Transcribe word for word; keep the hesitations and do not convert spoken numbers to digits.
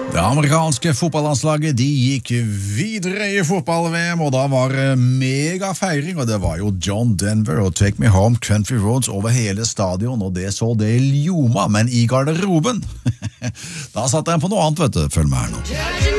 Det amerikanske fotballandslaget de gikk videre i fotball-V M, og da var det megafeiring, og det var jo John Denver og Take Me Home Country Roads over hele stadion, og det så det ljoma, men i garderoben, da satt den på noe annet, vet du. Følg med her nå.